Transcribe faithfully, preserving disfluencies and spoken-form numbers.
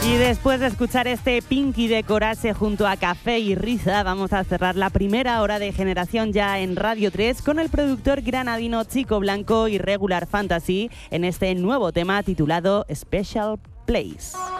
Y después de escuchar este Pinky de Coraje junto a Café y Riza, vamos a cerrar la primera hora de Generación Ya en Radio tres con el productor granadino Chico Blanco y Regular Fantasy en este nuevo tema titulado Special Place.